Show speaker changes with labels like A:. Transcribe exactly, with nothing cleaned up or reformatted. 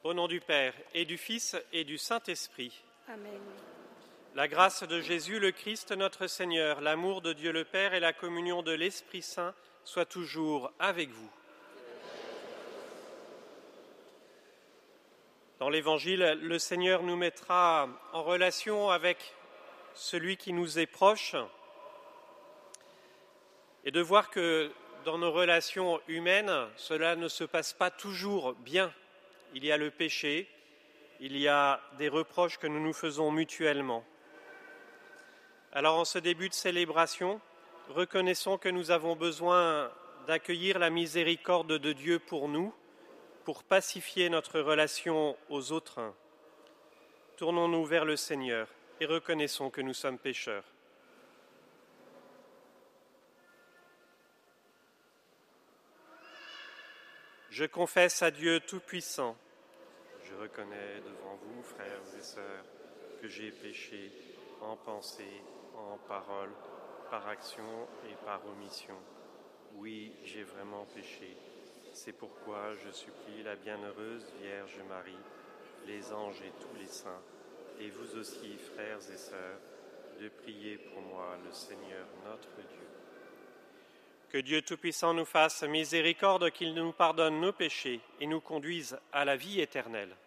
A: Au nom du Père, et du Fils, et du Saint-Esprit.
B: Amen.
A: La grâce de Jésus le Christ, notre Seigneur, l'amour de Dieu le Père et la communion de l'Esprit Saint soient toujours avec vous. Dans l'Évangile, le Seigneur nous mettra en relation avec celui qui nous est proche et de voir que dans nos relations humaines, cela ne se passe pas toujours bien. Il y a le péché, il y a des reproches que nous nous faisons mutuellement. Alors en ce début de célébration, reconnaissons que nous avons besoin d'accueillir la miséricorde de Dieu pour nous, pour pacifier notre relation aux autres. Tournons-nous vers le Seigneur et reconnaissons que nous sommes pécheurs. Je confesse à Dieu Tout-Puissant. Je reconnais devant vous, frères et sœurs, que j'ai péché en pensée, en parole, par action et par omission. Oui, j'ai vraiment péché. C'est pourquoi je supplie la bienheureuse Vierge Marie, les anges et tous les saints, et vous aussi, frères et sœurs, de prier pour moi, le Seigneur notre Dieu. Que Dieu Tout-Puissant nous fasse miséricorde, qu'il nous pardonne nos péchés et nous conduise à la vie éternelle.